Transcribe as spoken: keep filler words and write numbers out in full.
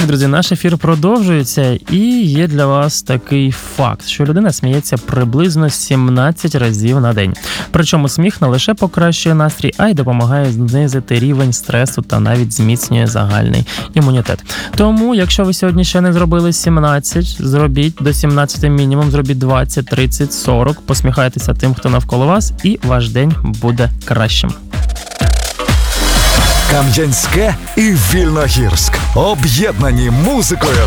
друзі, наш ефір продовжується, і є для вас такий факт, що людина сміється приблизно сімнадцять разів на день. Причому сміх не лише покращує настрій, а й допомагає знизити рівень стресу та навіть зміцнює загальний імунітет. Тому, якщо ви сьогодні ще не зробили сімнадцять, зробіть до сімнадцяти мінімум, зробіть двадцять, тридцять, сорок, посміхайтеся тим, хто навколо вас, і ваш день буде кращим. Кам'янське і Вільногірськ об'єднані музикою